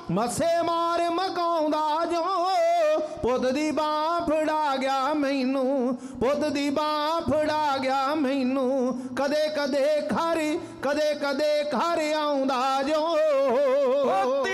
ਮੱਸੇ ਮਾਰ ਮਕਾਉਂਦਾ ਜੋ ਪੁੱਤ ਦੀ ਬਾਹ ਫੜਾ ਗਿਆ ਮੈਨੂੰ, ਪੁੱਤ ਦੀ ਬਾਹ ਫੜਾ ਗਿਆ ਮੈਨੂੰ। ਕਦੇ ਕਦੇ ਘਰ ਆਉਂਦਾ ਜੋ